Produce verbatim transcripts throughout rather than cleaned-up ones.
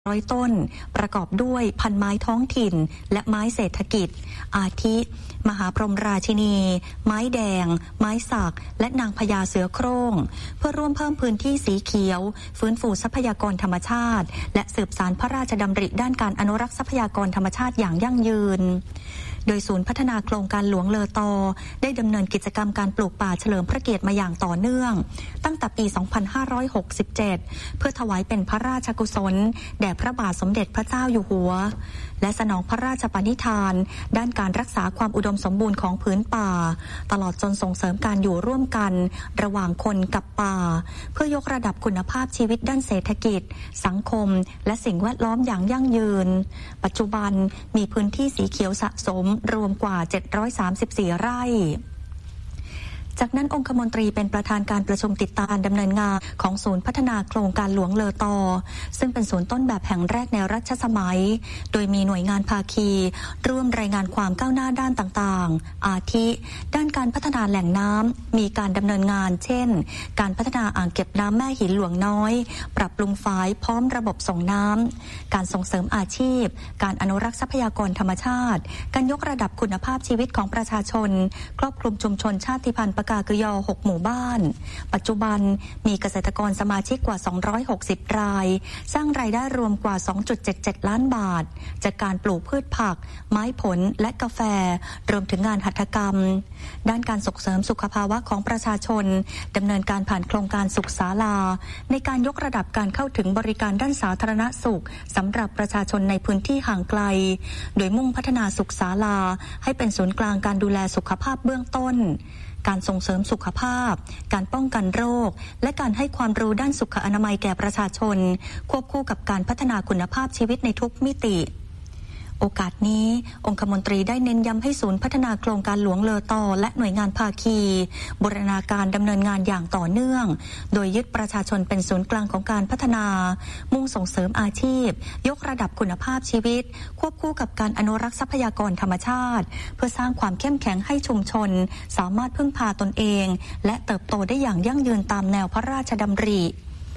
ร้อยต้นประกอบด้วยพันไม้ท้องถิ่นและไม้เศรษฐกิจอาทิมหาพรหมราชินีไม้แดงไม้สักและนางพญาเสือโคร่งเพื่อร่วมเพิ่มพื้นที่สีเขียวฟื้นฟูทรัพยากรธรรมชาติและสืบสานพระราชดำริด้านการอนุรักษ์ทรัพยากรธรรมชาติอย่างยั่งยืนโดยศูนย์พัฒนาโครงการหลวงเลอตอได้ดำเนินกิจกรรมการปลูกป่าเฉลิมพระเกียรติมาอย่างต่อเนื่องตั้งแต่ปี สองพันห้าร้อยหกสิบเจ็ด เพื่อถวายเป็นพระราชกุศลแด่พระบาทสมเด็จพระเจ้าอยู่หัวและสนองพระราชปณิธานด้านการรักษาความอุดมสมบูรณ์ของพื้นป่าตลอดจนส่งเสริมการอยู่ร่วมกันระหว่างคนกับป่าเพื่อยกระดับคุณภาพชีวิตด้านเศรษฐกิจสังคมและสิ่งแวดล้อมอย่างยั่งยืนปัจจุบันมีพื้นที่สีเขียวสะสมรวมกว่าเจ็ดร้อยสามสิบสี่ไร่จากนั้นองคมนตรีเป็นประธานการประชุมติดตามดำเนินงานของศูนย์พัฒนาโครงการหลวงเลอตอซึ่งเป็นศูนย์ต้นแบบแห่งแรกในรัชสมัยโดยมีหน่วยงานภาคีร่วมรายงานความก้าวหน้าด้านต่างๆอาทิด้านการพัฒนาแหล่งน้ำมีการดำเนินงานเช่นการพัฒนาอ่างเก็บน้ำแม่หินหลวงน้อยปรับปรุงฝายพร้อมระบบส่งน้ำการส่งเสริมอาชีพการอนุรักษ์ทรัพยากรธรรมชาติการยกระดับคุณภาพชีวิตของประชาชนครอบคลุมชุมชนชาติพันธุ์ปกากยอหกหมู่บ้านปัจจุบันมีเกษตรกรสมาชิกกว่าสองร้อยหกสิบรายสร้างรายได้รวมกว่า สองจุดเจ็ดเจ็ด ล้านบาทจากการปลูกพืชผักไม้ผลและกาแฟรวมถึงงานหัตถกรรมด้านการส่งเสริมสุขภาวะของประชาชนดำเนินการผ่านโครงการสุขศาลาในการยกระดับการเข้าถึงบริการด้านสาธารณสุขสำหรับประชาชนในพื้นที่ห่างไกลโดยมุ่งพัฒนาสุขศาลาให้เป็นศูนย์กลางการดูแลสุขภาพเบื้องต้นการส่งเสริมสุขภาพการป้องกันโรคและการให้ความรู้ด้านสุขอนามัยแก่ประชาชนควบคู่กับการพัฒนาคุณภาพชีวิตในทุกมิติโอกาสนี้องคมนตรีได้เน้นย้ำให้ศูนย์พัฒนาโครงการหลวงเลอตอและหน่วยงานภาคีบูรณาการดำเนินงานอย่างต่อเนื่องโดยยึดประชาชนเป็นศูนย์กลางของการพัฒนามุ่งส่งเสริมอาชีพยกระดับคุณภาพชีวิตควบคู่กับการอนุรักษ์ทรัพยากรธรรมชาติเพื่อสร้างความเข้มแข็งให้ชุมชนสามารถพึ่งพาตนเองและเติบโตได้อย่างยั่งยืนตามแนวพระราชดำริ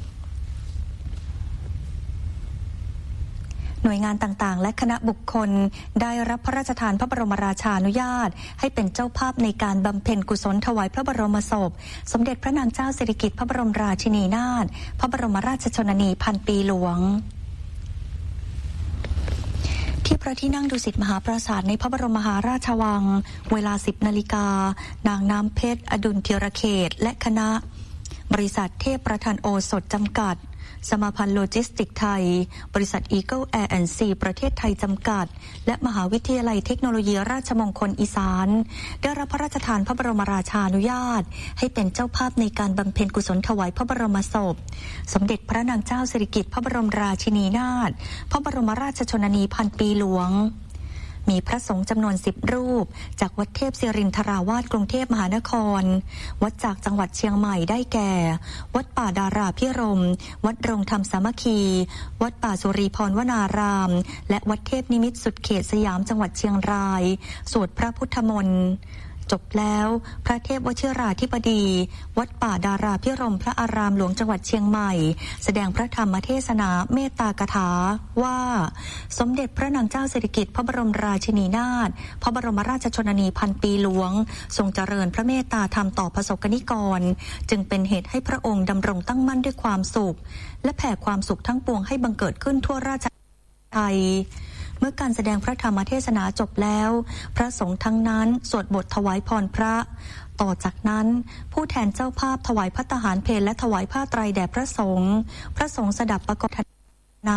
หน่วยงานต่างๆและคณะบุคคลได้รับพระราชทานพระบรมราชานุญาตให้เป็นเจ้าภาพในการบำเพ็ญกุศลถวายพระบรมศพสมเด็จพระนางเจ้าสิริกิติ์พระบรมราชินีนาถพระบรมราชชนนีพันปีหลวงที่พระที่นั่งดุสิตมหาปราสาทในพระบรมมหาราชวังเวลา สิบนาฬิกานางน้ำเพชรอดุลธีรเขตและคณะบริษัทเทพประธานโอสถจำกัดสมาพันธ์โลจิสติกส์ไทยบริษัท Eagle Air แอนด์ Sea ประเทศไทยจำกัดและมหาวิทยาลัยเทคโนโลยีราชมงคลอีสานได้รับพระราชทานพระบรมราชานุญาตให้เป็นเจ้าภาพในการบำเพ็ญกุศลถวายพระบรมศพสมเด็จพระนางเจ้าสิริกิติ์พระบรมราชินีนาถพระบรมราชชนนีพันปีหลวงมีพระสงฆ์จำนวนสิบรูปจากวัดเทพศิรินทราวาสกรุงเทพมหานครวัดจากจังหวัดเชียงใหม่ได้แก่วัดป่าดาราพิรมย์วัดโรงธรรมสามัคคีวัดป่าสุรีพรวนารามและวัดเทพนิมิตรสุดเขตสยามจังหวัดเชียงรายสวดพระพุทธมนต์จบแล้วพระเทพวชิราธิบดีวัดป่าดาราพิรมย์พระอารามหลวงจังหวัดเชียงใหม่แสดงพระธรรมเทศนาเมตตากถาว่าสมเด็จพระนางเจ้าสิริกิติ์พระบรมราชินีนาถพระบรมราชชนนีพันปีหลวงทรงเจริญพระเมตตาธรรมต่อประสบกนิกรจึงเป็นเหตุให้พระองค์ดำรงตั้งมั่นด้วยความสุขและแผ่ความสุขทั้งปวงให้บังเกิดขึ้นทั่วราชอาณาจักรไทยเมื่อการแสดงพระธรรมเทศนาจบแล้วพระสงฆ์ทั้งนั้นสวดบทถวายพรพระต่อจากนั้นผู้แทนเจ้าภาพถวายภัตตาหารเพลและถวายผ้าไตรแด่พระสงฆ์พระสงฆ์สดับประกอบนา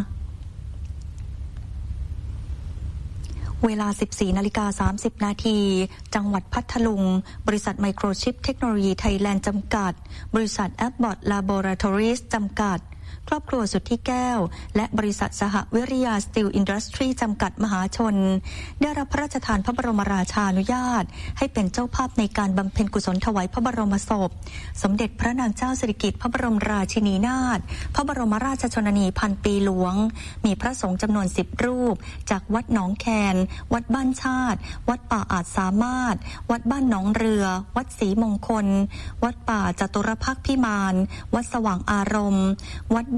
เวลา สิบสี่นาฬิกาสามสิบนาทีจังหวัดพัทลุงบริษัทไมโครชิปเทคโนโลยีไทยแลนด์จำกัดบริษัทแอปบอทลาโบราทอรีสจำกัดครอบครัวสุทธิแก้วและบริษัทสหวิริยาสตีลอินดัสทรีจำกัดมหาชนได้รับพระราชทานพระบรมราชานุญาตให้เป็นเจ้าภาพในการบำเพ็ญกุศลถวายพระบรมศพสมเด็จพระนางเจ้าสิริกิติ์พระบรมราชินีนาถพระบรมราชชนนีพันปีหลวงมีพระสงฆ์จำนวนสิบรูปจากวัดหนองแคนวัดบ้านชาติวัดป่าอาจสามารถวัดบ้านหนองเรือวัดศรีมงคลวัดป่าจตุรภักษ์พิมานวัดสว่างอารมณ์วัด